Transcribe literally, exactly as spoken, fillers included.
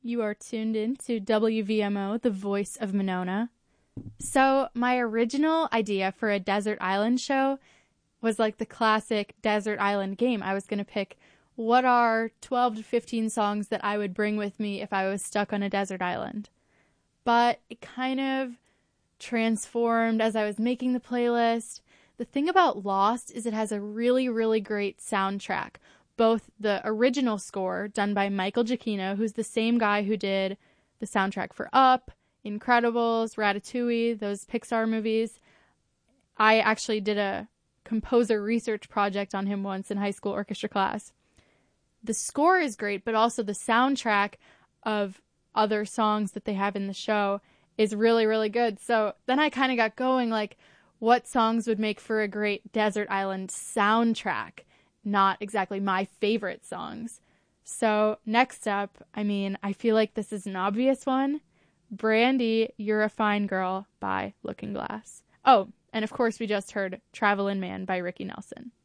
You are tuned in to W V M O, the voice of Monona. So my original idea for a desert island show was like the classic desert island game. I was going to pick what are twelve to fifteen songs that I would bring with me if I was stuck on a desert island. But it kind of transformed as I was making the playlist. The thing about Lost is it has a really, really great soundtrack. Both the original score done by Michael Giacchino, who's the same guy who did the soundtrack for Up, Incredibles, Ratatouille, those Pixar movies. I actually did a composer research project on him once in high school orchestra class. The score is great, but also the soundtrack of other songs that they have in the show is really, really good. So then I kind of got going, like, what songs would make for a great desert island soundtrack? Not exactly my favorite songs. So next up, I mean, I feel like this is an obvious one. Brandy, You're a Fine Girl by Looking Glass. Oh, and of course we just heard Travelin' Man by Ricky Nelson.